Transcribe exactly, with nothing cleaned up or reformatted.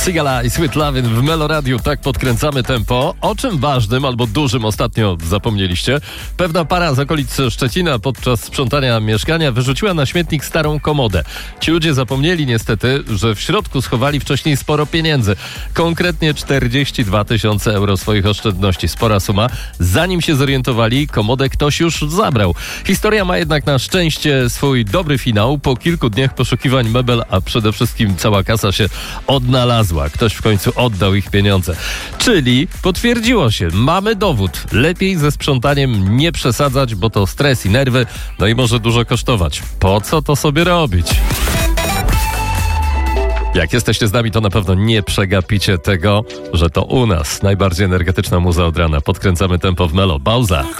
Sigala i Sweet Lovin' w Meloradiu. Tak podkręcamy tempo. O czym ważnym albo dużym ostatnio zapomnieliście? Pewna para z okolic Szczecina podczas sprzątania mieszkania wyrzuciła na śmietnik starą komodę. Ci ludzie zapomnieli niestety, że w środku schowali wcześniej sporo pieniędzy. Konkretnie czterdzieści dwa tysiące euro swoich oszczędności. Spora suma. Zanim się zorientowali, komodę ktoś już zabrał. Historia ma jednak na szczęście swój dobry finał. Po kilku dniach poszukiwań mebel, a przede wszystkim cała kasa się odnalazła. Ktoś w końcu oddał ich pieniądze. Czyli potwierdziło się, mamy dowód. Lepiej ze sprzątaniem nie przesadzać, bo to stres i nerwy, no i może dużo kosztować. Po co to sobie robić? Jak jesteście z nami, to na pewno nie przegapicie tego, że to u nas najbardziej energetyczna muza od rana. Podkręcamy tempo w Melo. Pauza.